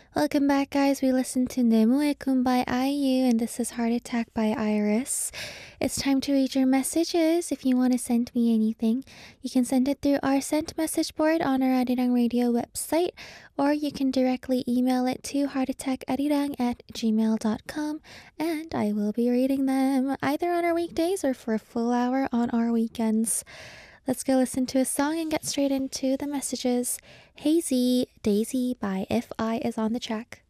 Welcome back, guys. We listened to Nemuekun by IU, and this is Heart Attack by Iris. It's time to read your messages. If you want to send me anything, you can send it through our sent message board on our Arirang Radio website, or you can directly email it to heartattackarirang@gmail.com, and I will be reading them either on our weekdays or for a full hour on our weekends. Let's go listen to a song and get straight into the messages. Hazy Daisy by If I is on the track.